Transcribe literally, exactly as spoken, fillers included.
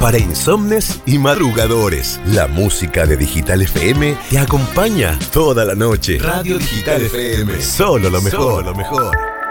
para insomnes y madrugadores. La música de Digital F M te acompaña toda la noche. Radio Digital F M, solo lo mejor, solo lo mejor.